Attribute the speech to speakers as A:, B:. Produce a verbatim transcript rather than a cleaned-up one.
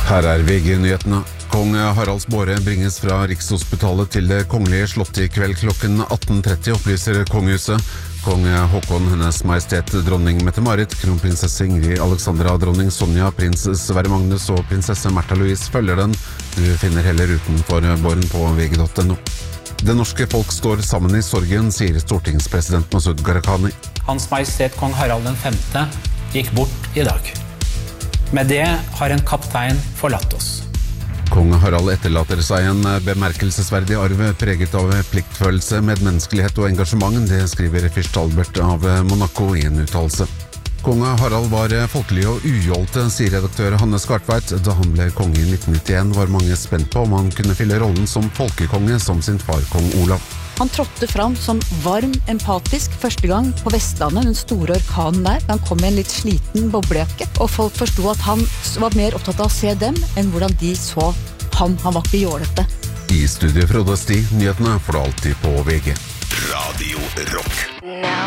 A: Her er V G-nyhetene. Kong Haralds båre bringes fra Rikshospitalet til det kongelige slottet i kveld klokken atten tretti, opplyser kongehuset. Kong Håkon, hennes majestet dronning Mette-Marit, kronprinsesse Ingrid Alexandra, dronning Sonja, prins Sverre Magnus og prinsesse Märtha Louise følger den. Du finner heller utenfor båren på V G punktum no. Det norske folk står sammen i sorgen, sier stortingspresident Masud Gharahkhani.
B: Hans majestet kong Harald den femte gikk bort i dag. Med det har en kaptein forlatt oss.
A: Kong Harald etterlater seg en bemerkelsesverdig arv preget av pliktfølelse, medmenneskelighet og engasjement, det skriver fyrst Albert av Monaco i en uttalelse. Kong Harald var folkelig og ujålte, sier redaktør Hanne Skartveit. Da han ble konge i nitten nittien var mange spent på om han kunne fylle rollen som folkekonge som sin far kong Olav.
C: Han trådte fram som varm, empatisk første gang på Vestlandet, den store orkanen der. Han kom med en litt sliten boblejakke, og folk forstod at han var mer opptatt av å se dem enn hvordan de så han. Han var ikke jålete.
A: I studio Frode Sti, nyhetene får du alltid på V G.
D: Radio Rock.